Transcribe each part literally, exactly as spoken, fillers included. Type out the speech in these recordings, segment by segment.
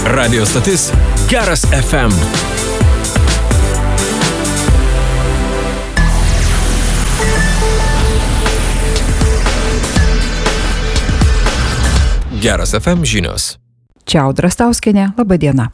Radio stotis Geras F M. Geras F M žinios. Čia Audra Stauskienė, laba diena.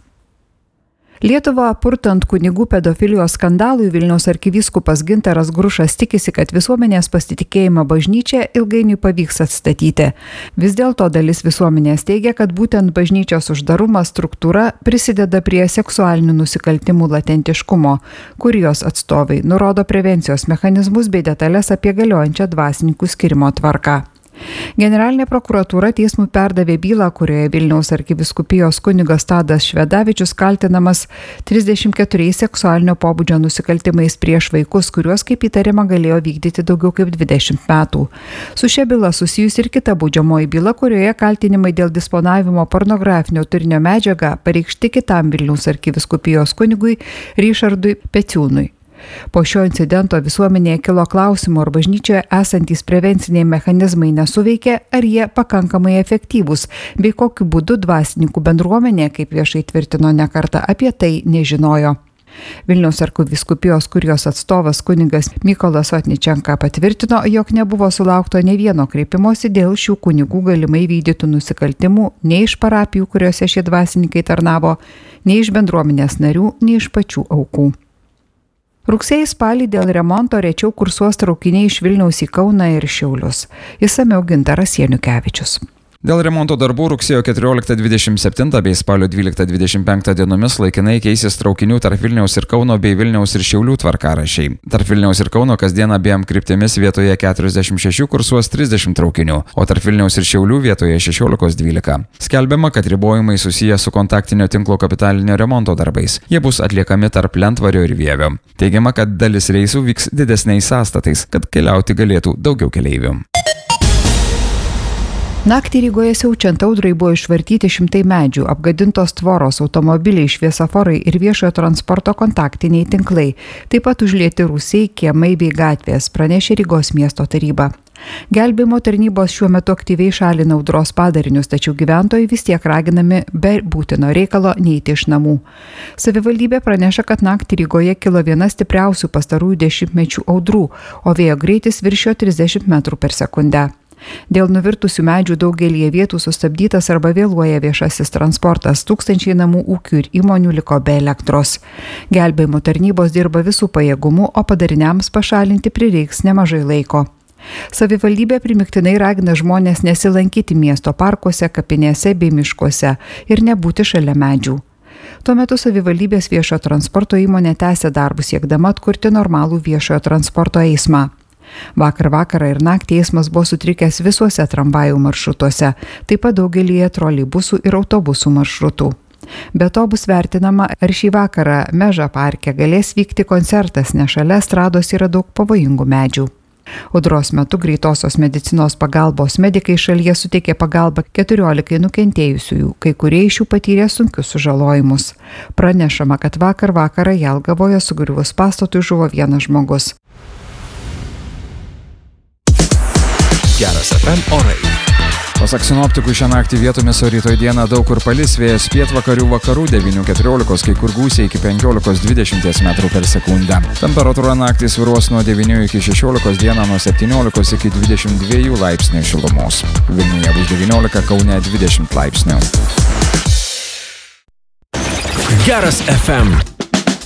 Lietuvą purtant kunigų pedofilijos skandalui Vilniaus arkivyskupas Gintaras Grušas tikisi, kad visuomenės pasitikėjimą bažnyčia ilgainiui pavyks atstatyti. Vis dėlto dalis visuomenės teigia, kad būtent bažnyčios uždarumas struktūra prisideda prie seksualinių nusikaltimų latentiškumo, kurijos atstovai nurodo prevencijos mechanizmus bei detalės apie galiojančią dvasininkų skirimo tvarką. Generalinė prokuratūra teismui perdavė bylą, kurioje Vilniaus arkivyskupijos kunigas Tadas Švedavičius kaltinamas trisdešimt keturiais seksualinio pobūdžio nusikaltimais prieš vaikus, kuriuos kaip įtariama galėjo vykdyti daugiau kaip dvidešimt metų. Su šia byla susijusi ir kita baudžiamoji byla, kurioje kaltinimai dėl disponavimo pornografinio turinio medžiagą pareikšti kitam Vilniaus arkivyskupijos kunigui Ryšardui Peciūnui. Po šio incidento visuomenėje kilo klausimų, ar bažnyčioje esantys prevenciniai mechanizmai nesuveikė, ar jie pakankamai efektyvūs, bei kokiu būdu dvasininkų bendruomenė, kaip viešai tvirtino ne kartą, apie tai nežinojo. Vilniaus arkivyskupijos kurijos atstovas kunigas Mykolas Otničenka patvirtino, jog nebuvo sulaukta ne vieno kreipimosi dėl šių kunigų galimai vykdytų nusikaltimų nei iš parapijų, kuriuose šie dvasininkai tarnavo, nei iš bendruomenės narių, nei iš pačių aukų. Rugsėjį spalį dėl remonto rečiau kursuos traukiniai iš Vilniaus į Kauną ir Šiaulius. Išsamiau Gintaras Janukevičius. Dėl remonto darbų rugsėjo keturioliktą dvidešimt septintą bei spalio dvyliktą dvidešimt penktą dienomis laikinai keisis traukinių tarp Vilniaus ir Kauno bei Vilniaus ir Šiaulių tvarkaraščiai. Tarp Vilniaus ir Kauno kasdien abiem kryptimis vietoje keturiasdešimt šešių kursuos trisdešimt traukinių, o tarp Vilniaus ir Šiaulių vietoje šešiolika dvylika. Skelbiama, kad ribojimai susiję su kontaktinio tinklo kapitalinio remonto darbais. Jie bus atliekami tarp Lentvario ir Vievio. Teigiama, kad dalis reisų vyks didesniais sąstatais, kad keliauti galėtų daugiau keleivių. Naktį Rygoje siaučiant audrai buvo išvartyti šimtai medžių, apgadintos tvoros, automobiliai, šviesoforai ir viešojo transporto kontaktiniai tinklai. Taip pat užlieti rūsiai, kiemai bei gatvės, pranešė Rygos miesto taryba. Gelbėjimo tarnybos šiuo metu aktyviai šalina audros padarinius, tačiau gyventojai vis tiek raginami be būtino reikalo neiti iš namų. Savivaldybė praneša, kad naktį Rygoje kilo viena stipriausių pastarųjų dešimtmečių audrų, o vėjo greitis viršijo trisdešimt metrų per sekundę. Dėl nuvirtusių medžių daugelį vietų sustabdytas arba vėluoja viešasis transportas, tūkstančiai namų ūkių ir įmonių liko be elektros. Gelbėjimo tarnybos dirba visų pajėgumų, o padariniams pašalinti prireiks nemažai laiko. Savivaldybė primiktinai ragina žmonės nesilankyti miesto parkuose, kapinėse bei miškuose ir nebūti šalia medžių. Tuo metu savivaldybės viešojo transporto įmonė tęsia darbus siekdama atkurti normalų viešojo transporto eismą. Vakar vakarą ir naktį eismas buvo sutrikęs visuose tramvajų maršrutuose, taip pat daugelyje troleibusų ir autobusų maršrutų. Be to bus vertinama, ar šį vakarą Meža parke galės vykti koncertas, nes šalia estrados yra daug pavojingų medžių. Audros metu greitosios medicinos pagalbos medikai šalyje suteikė pagalbą keturiolikai nukentėjusiųjų, kai kurie iš jų patyrė sunkius sužalojimus. Pranešama, kad vakar vakarą Jelgavoje sugriuvus pastatui žuvo vienas žmogus. Geras F M orai. Pasak sinoptikų, šią naktį vietomis, o rytoj dieną daug kur palis, vėjas pietvakarių vakarų devynių keturiolikos, kai kur gūsiai iki penkiolikos dvidešimt metrų per sekundę. Temperatūra naktį svyruos nuo devynių iki šešiolikos, dieną nuo septyniolikos iki dvidešimt dviejų laipsnių šilumos. Vilniuje bus devyniolika, Kaune dvidešimt laipsnių. Geras F M.